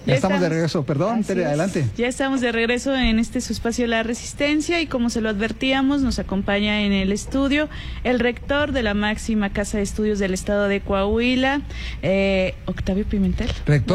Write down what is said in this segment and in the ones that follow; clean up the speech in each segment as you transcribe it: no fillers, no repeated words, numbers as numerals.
Ya estamos de regreso, perdón, Tere, adelante. Ya estamos de regreso en su espacio La Resistencia y como se lo advertíamos, nos acompaña en el estudio el rector de la máxima casa de estudios del estado de Coahuila, Octavio Pimentel.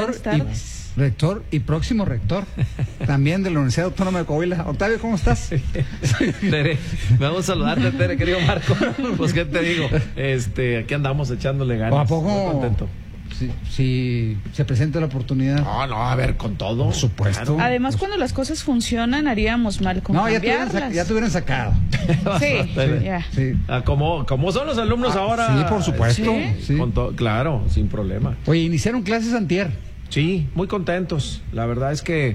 Rector y próximo rector también de la Universidad Autónoma de Coahuila. Octavio, ¿cómo estás? Tere, vamos a saludarte, Tere, querido Marco. Pues, ¿qué te digo? Aquí andamos echándole ganas. ¿A poco? Muy contento. Si se presenta la oportunidad. No, a ver, con todo. Por supuesto. Claro. Además, cuando las cosas funcionan, haríamos mal con cambiarlas. Ya te hubieran sacado. Sí, ya. Sí. Como son los alumnos ahora. Sí, por supuesto. Sí. Claro, sin problema. Oye, iniciaron clases antier. Sí, muy contentos. La verdad es que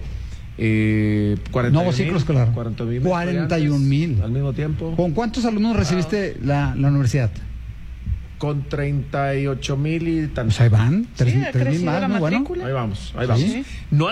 nuevo ciclo escolar. 41,000 al mismo tiempo. ¿Con cuántos alumnos recibiste la universidad? Con 38,000 y tantos. Pues ahí van, 3,000 más, ¿no? Bueno, ahí vamos. ¿Sí? No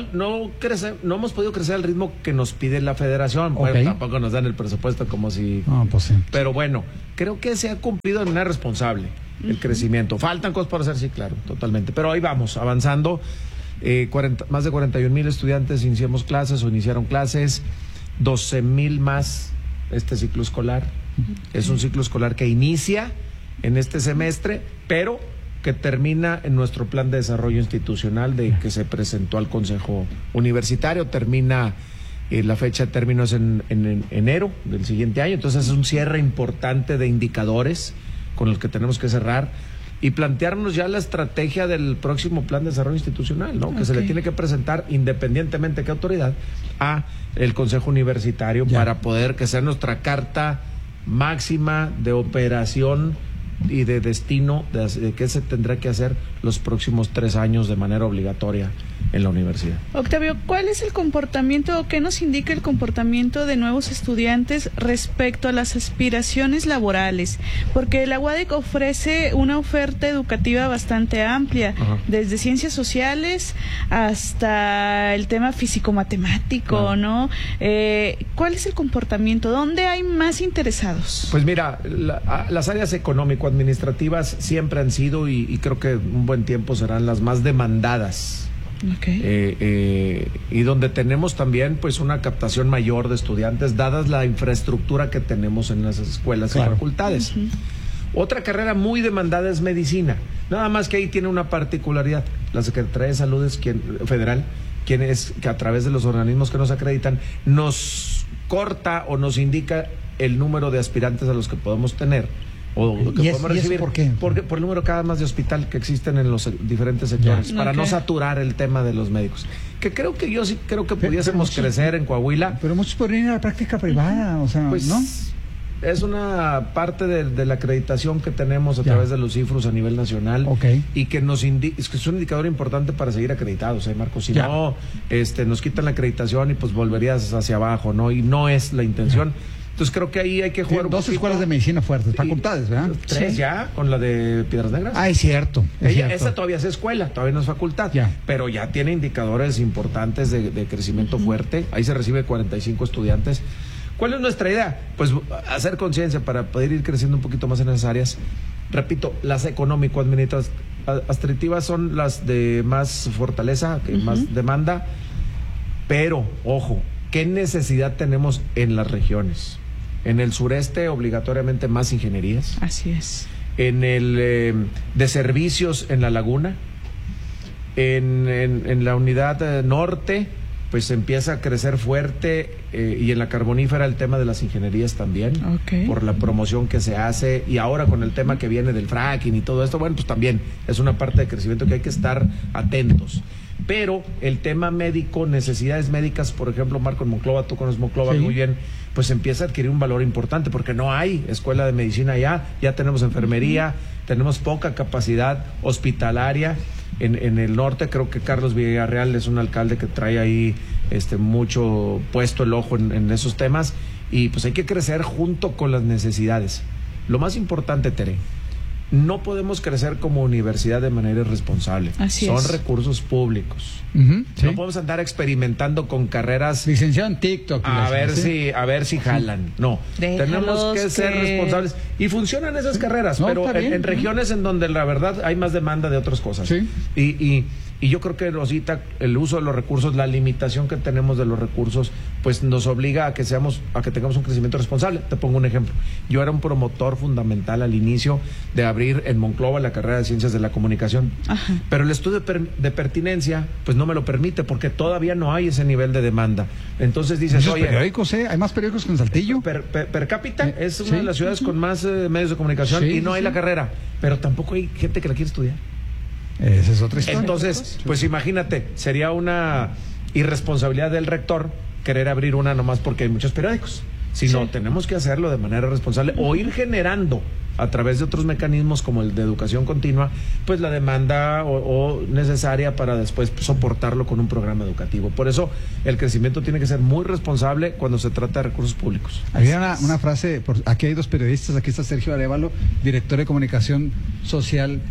hemos podido crecer al ritmo que nos pide la federación. Okay. Bueno, tampoco nos dan el presupuesto como si... No, pues sí. Pero bueno, creo que se ha cumplido de manera responsable el crecimiento. Faltan cosas por hacer, sí, claro, totalmente. Pero ahí vamos, avanzando. Más de 41,000 estudiantes iniciaron clases, 12,000 más este ciclo escolar. Es un ciclo escolar que inicia en este semestre, pero que termina en nuestro plan de desarrollo institucional que se presentó al Consejo Universitario. Termina, la fecha de término es en enero del siguiente año, entonces es un cierre importante de indicadores con los que tenemos que cerrar y plantearnos ya la estrategia del próximo plan de desarrollo institucional, ¿no? Que se le tiene que presentar, independientemente de qué autoridad, a el Consejo Universitario para poder que sea nuestra carta máxima de operación y de destino de qué se tendrá que hacer los próximos 3 años de manera obligatoria en la universidad. Octavio, ¿cuál es el comportamiento o qué nos indica el comportamiento de nuevos estudiantes respecto a las aspiraciones laborales? Porque la UADEC ofrece una oferta educativa bastante amplia, desde ciencias sociales hasta el tema físico-matemático, ¿no? ¿Cuál es el comportamiento? ¿Dónde hay más interesados? Pues mira, las áreas económico-administrativas siempre han sido y creo que un buen tiempo serán las más demandadas. Y donde tenemos también pues una captación mayor de estudiantes dadas la infraestructura que tenemos en las escuelas y facultades. Otra carrera muy demandada es medicina, nada más que ahí tiene una particularidad. La Secretaría de Salud federal, que a través de los organismos que nos acreditan nos corta o nos indica el número de aspirantes a los que podemos tener o que podemos recibir. ¿Por qué? Porque por el número cada más de hospital que existen en los diferentes sectores, para no saturar el tema de los médicos. Que creo que pudiésemos crecer en Coahuila. Pero muchos podrían ir a la práctica privada, o sea, pues, ¿no? Es una parte de la acreditación que tenemos a través de los CIFRUS a nivel nacional y que es un indicador importante para seguir acreditados, Marcos. Si no, nos quitan la acreditación y pues volverías hacia abajo, ¿no? Y no es la intención. Entonces creo que ahí hay que jugar un poquito. 2 escuelas de medicina fuertes, facultades, ¿verdad? 3 ya, con la de Piedras Negras. Es cierto. Esa todavía es escuela, todavía no es facultad, pero ya tiene indicadores importantes de crecimiento fuerte. Ahí se recibe 45 estudiantes. ¿Cuál es nuestra idea? Pues hacer conciencia para poder ir creciendo un poquito más en esas áreas. Repito, las económico-administrativas son las de más fortaleza, que más demanda, pero, ojo, ¿qué necesidad tenemos en las regiones? En el sureste, obligatoriamente más ingenierías. Así es. En el de servicios en la laguna. En la unidad norte, pues empieza a crecer fuerte y en la carbonífera el tema de las ingenierías también, por la promoción que se hace y ahora con el tema que viene del fracking y todo esto, bueno, pues también es una parte de crecimiento que hay que estar atentos. Pero el tema médico, necesidades médicas, por ejemplo, Marco, en Monclova, tú conoces Monclova muy bien, pues empieza a adquirir un valor importante porque no hay escuela de medicina ya tenemos enfermería, tenemos poca capacidad hospitalaria. En el norte creo que Carlos Villarreal es un alcalde que trae ahí mucho puesto el ojo en esos temas y pues hay que crecer junto con las necesidades. Lo más importante, Tere, no podemos crecer como universidad de manera irresponsable. Son recursos públicos. No podemos andar experimentando con carreras licenciado en TikTok a ver si jalan. No, tenemos que ser responsables y funcionan esas carreras, pero en regiones en donde la verdad hay más demanda de otras cosas. Y Y yo creo que, Rosita, el uso de los recursos, la limitación que tenemos de los recursos, pues nos obliga a que tengamos un crecimiento responsable. Te pongo un ejemplo. Yo era un promotor fundamental al inicio de abrir en Monclova la carrera de Ciencias de la Comunicación. Ajá. Pero el estudio de pertinencia, pues no me lo permite, porque todavía no hay ese nivel de demanda. Entonces dices, oye... periódicos, ¿eh? Hay más periódicos que en Saltillo. Per cápita es una de las ciudades con más medios de comunicación y no hay la carrera. Pero tampoco hay gente que la quiere estudiar. Esa es otra historia. Entonces, pues imagínate, sería una irresponsabilidad del rector querer abrir una nomás porque hay muchos periódicos. Sino tenemos que hacerlo de manera responsable o ir generando a través de otros mecanismos como el de educación continua, pues la demanda o necesaria para después soportarlo con un programa educativo. Por eso el crecimiento tiene que ser muy responsable cuando se trata de recursos públicos. Había una frase, aquí hay dos periodistas, aquí está Sergio Arévalo, director de comunicación social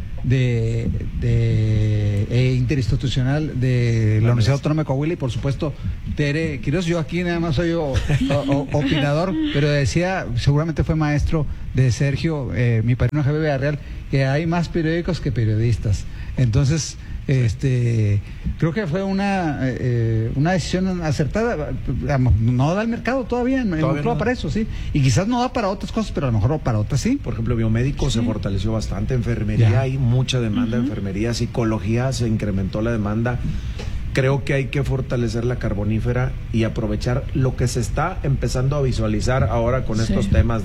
interinstitucional de la Universidad Autónoma de Coahuila, y por supuesto Tere Quiroz. Yo aquí nada más soy opinador, pero decía, seguramente fue maestro de Sergio, mi padrino Javier Villarreal, que hay más periódicos que periodistas. Entonces creo que fue una decisión acertada. No da el mercado todavía no para eso, sí, y quizás no da para otras cosas, pero a lo mejor para otras sí. Por ejemplo, biomédico se fortaleció bastante, enfermería hay mucha demanda de enfermería, psicología se incrementó la demanda. Creo que hay que fortalecer la carbonífera y aprovechar lo que se está empezando a visualizar ahora con estos temas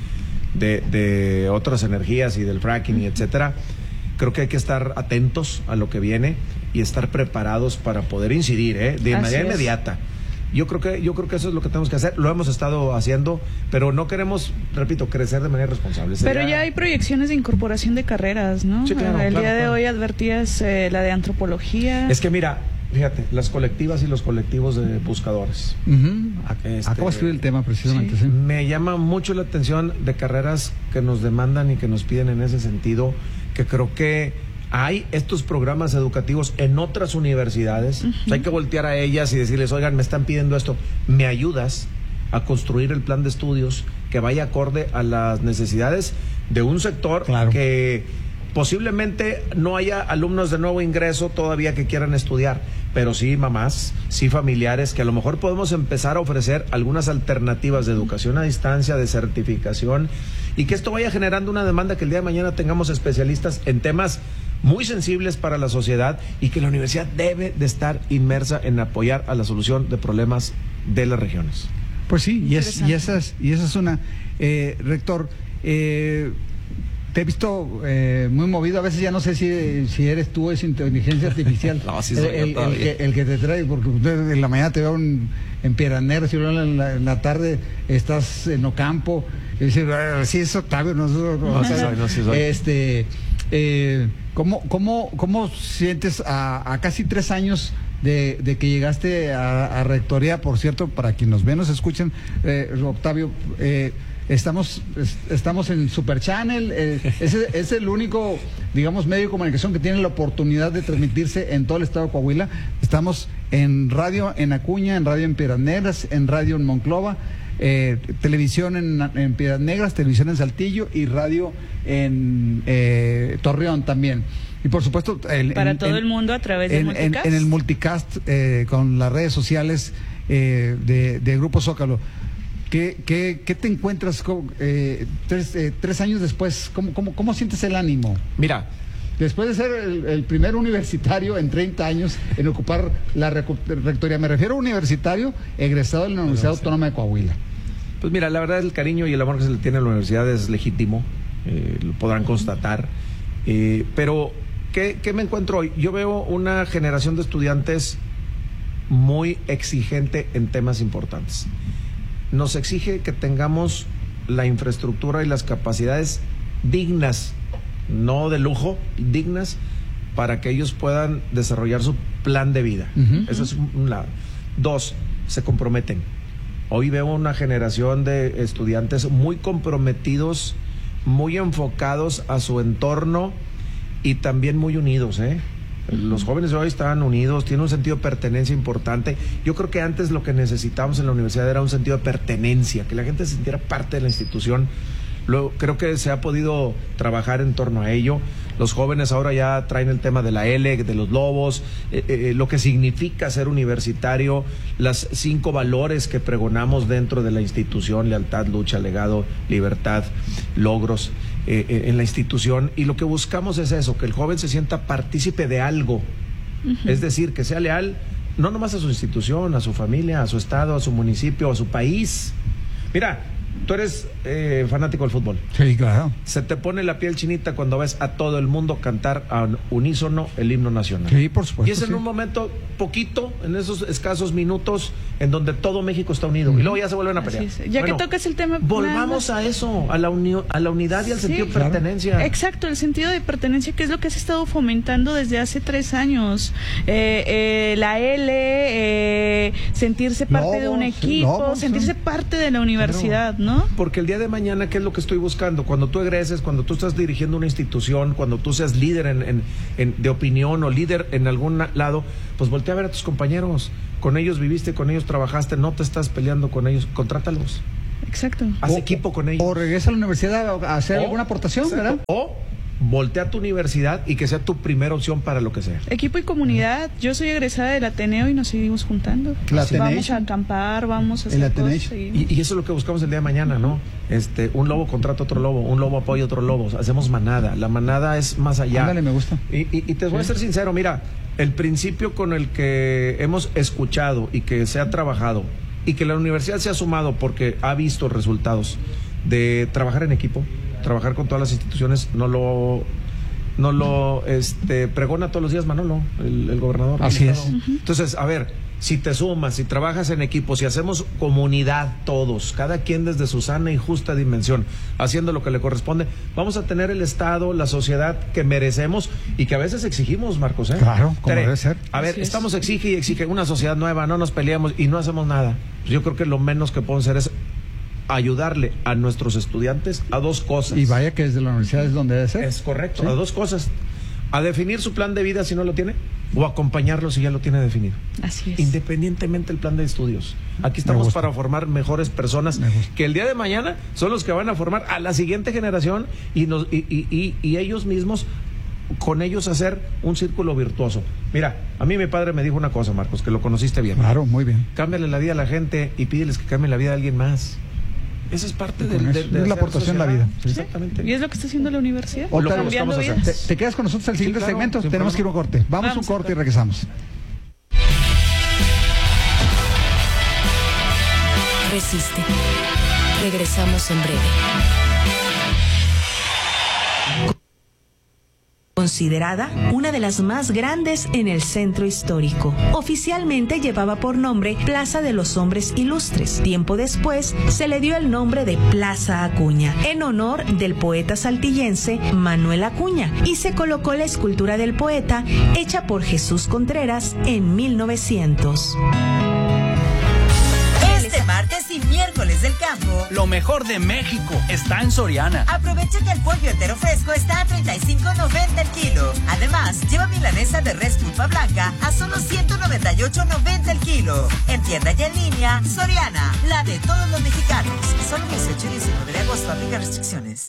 de otras energías y del fracking y etcétera. Creo que hay que estar atentos a lo que viene y estar preparados para poder incidir, de manera inmediata. Yo creo que eso es lo que tenemos que hacer. Lo hemos estado haciendo, pero no queremos, repito, crecer de manera responsable. Pero ya hay proyecciones de incorporación de carreras, ¿no? Sí, claro, el día de hoy advertías la de antropología. Es que mira, fíjate, las colectivas y los colectivos de buscadores. Acabo de escribir el tema precisamente. Sí. Me llama mucho la atención de carreras que nos demandan y que nos piden en ese sentido, que creo que hay estos programas educativos en otras universidades. O sea, hay que voltear a ellas y decirles, oigan, me están pidiendo esto, ¿me ayudas a construir el plan de estudios que vaya acorde a las necesidades de un sector que posiblemente no haya alumnos de nuevo ingreso todavía que quieran estudiar, pero sí mamás, sí familiares, que a lo mejor podemos empezar a ofrecer algunas alternativas de educación a distancia, de certificación, y que esto vaya generando una demanda, que el día de mañana tengamos especialistas en temas muy sensibles para la sociedad, y que la universidad debe de estar inmersa en apoyar a la solución de problemas de las regiones. Pues sí, y esa es una... rector, te he visto muy movido. A veces ya no sé si eres tú o es inteligencia artificial. No, sí soy el que te trae, porque en la mañana te veo en Piedras Negras y luego en la tarde estás en Ocampo. Y dices, sí, es Octavio. No soy. ¿Cómo sientes a casi 3 años de que llegaste a rectoría? Por cierto, para quien nos ven, nos escuchan, Octavio, estamos en Super Channel, es el único, digamos, medio de comunicación que tiene la oportunidad de transmitirse en todo el estado de Coahuila. Estamos en radio en Acuña, en radio en Piedras Negras, en radio en Monclova, televisión en Piedras Negras, televisión en Saltillo y radio en Torreón también. Y por supuesto para todo el mundo a través del multicast. En el multicast con las redes sociales de Grupo Zócalo. ¿Qué te encuentras 3 años después? ¿Cómo sientes el ánimo? Mira, después de ser el primer universitario en 30 años en ocupar la rectoría, me refiero a universitario egresado de la Universidad Autónoma de Coahuila. Pues mira, la verdad el cariño y el amor que se le tiene a la universidad es legítimo, lo podrán constatar, pero ¿qué me encuentro hoy? Yo veo una generación de estudiantes muy exigente en temas importantes. Nos exige que tengamos la infraestructura y las capacidades dignas, no de lujo, dignas, para que ellos puedan desarrollar su plan de vida. Eso es un lado. 2, se comprometen. Hoy veo una generación de estudiantes muy comprometidos, muy enfocados a su entorno y también muy unidos, Los jóvenes de hoy están unidos, tienen un sentido de pertenencia importante. Yo creo que antes lo que necesitábamos en la universidad era un sentido de pertenencia, que la gente se sintiera parte de la institución. Creo que se ha podido trabajar en torno a ello. Los jóvenes ahora ya traen el tema de la L, de los lobos, lo que significa ser universitario, las 5 valores que pregonamos dentro de la institución: lealtad, lucha, legado, libertad, logros en la institución. Y lo que buscamos es eso, que el joven se sienta partícipe de algo. Es decir, que sea leal no nomás a su institución, a su familia, a su estado, a su municipio, a su país. Mira, tú eres fanático del fútbol. Sí, claro. Se te pone la piel chinita cuando ves a todo el mundo cantar a unísono el himno nacional. Sí, por supuesto. Y es en un momento poquito, en esos escasos minutos, en donde todo México está unido. Y luego ya se vuelven a pelear. Ya que tocas el tema... Volvamos a eso, a la unidad y al sentido de pertenencia. Exacto, el sentido de pertenencia, que es lo que se ha estado fomentando desde hace 3 años. La L, sentirse parte de un equipo, sentirse parte de la universidad, ¿no? Porque el día de mañana, ¿qué es lo que estoy buscando? Cuando tú egreses, cuando tú estás dirigiendo una institución, cuando tú seas líder de opinión o líder en algún lado, pues voltea a ver a tus compañeros. Con ellos viviste, con ellos trabajaste, no te estás peleando con ellos, contrátalos. Exacto. Haz equipo con ellos. O regresa a la universidad a hacer alguna aportación, ¿verdad? O voltea a tu universidad y que sea tu primera opción para lo que sea. Equipo y comunidad. Yo soy egresada del Ateneo y nos seguimos juntando. Vamos a acampar, vamos a hacer cosas. Y eso es lo que buscamos el día de mañana, ¿no? Un lobo contrata otro lobo, un lobo apoya a otro lobo. Hacemos manada. La manada es más allá. Ándale, me gusta. Y te voy a ser sincero, mira, el principio con el que hemos escuchado y que se ha trabajado y que la universidad se ha sumado porque ha visto resultados de trabajar en equipo, trabajar con todas las instituciones, no lo pregona todos los días Manolo, el gobernador. Así es. Entonces, a ver, si te sumas, si trabajas en equipo, si hacemos comunidad todos, cada quien desde su sana y justa dimensión, haciendo lo que le corresponde, vamos a tener el Estado, la sociedad que merecemos y que a veces exigimos, Marcos. Claro, como debe ser. A ver, estamos exige y exige una sociedad nueva, no nos peleamos y no hacemos nada. Yo creo que lo menos que podemos hacer es ayudarle a nuestros estudiantes a 2 cosas. Y vaya que desde la universidad es donde debe ser. Es correcto, ¿sí? A 2 cosas. A definir su plan de vida si no lo tiene, o acompañarlo si ya lo tiene definido. Así es. Independientemente del plan de estudios. Aquí estamos para formar mejores personas que el día de mañana son los que van a formar a la siguiente generación y ellos mismos, con ellos hacer un círculo virtuoso. Mira, a mí mi padre me dijo una cosa, Marcos, que lo conociste bien. Claro, muy bien. Cámbiale la vida a la gente y pídeles que cambien la vida a alguien más. Esa es parte de la aportación de la vida. Sí. Exactamente. Y es lo que está haciendo la universidad. O lo que buscamos hacer. ¿Te quedas con nosotros al siguiente segmento? Tenemos que ir a un corte. Vamos a un corte y regresamos. Resiste. Regresamos en breve. Considerada una de las más grandes en el centro histórico. Oficialmente llevaba por nombre Plaza de los Hombres Ilustres. Tiempo después se le dio el nombre de Plaza Acuña, en honor del poeta saltillense Manuel Acuña, y se colocó la escultura del poeta hecha por Jesús Contreras en 1900. Martes y miércoles del campo. Lo mejor de México está en Soriana. Aprovecha que el pollo entero fresco está a $35.90 el kilo. Además, lleva milanesa de res pulpa blanca a solo $198.90 el kilo. En tienda y en línea, Soriana, la de todos los mexicanos. Solo 18 y 19 de agosto, aplica restricciones.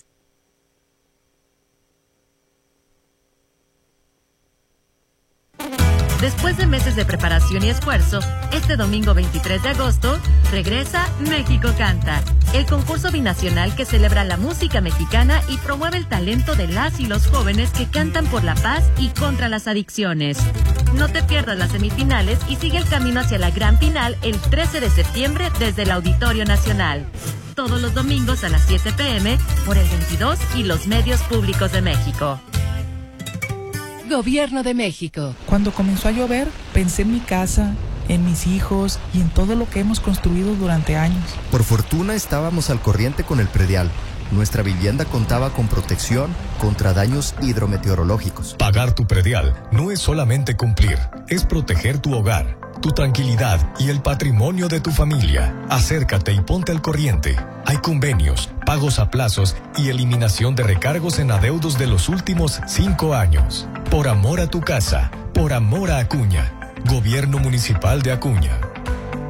Después de meses de preparación y esfuerzo, este domingo 23 de agosto regresa México Canta, el concurso binacional que celebra la música mexicana y promueve el talento de las y los jóvenes que cantan por la paz y contra las adicciones. No te pierdas las semifinales y sigue el camino hacia la gran final el 13 de septiembre desde el Auditorio Nacional. Todos los domingos a las 7 p.m. por el 22 y los medios públicos de México. Gobierno de México. Cuando comenzó a llover, pensé en mi casa, en mis hijos y en todo lo que hemos construido durante años. Por fortuna estábamos al corriente con el predial. Nuestra vivienda contaba con protección contra daños hidrometeorológicos. Pagar tu predial no es solamente cumplir, es proteger tu hogar, tu tranquilidad y el patrimonio de tu familia. Acércate y ponte al corriente. Hay convenios, pagos a plazos y eliminación de recargos en adeudos de los últimos 5 años. Por amor a tu casa, por amor a Acuña. Gobierno Municipal de Acuña.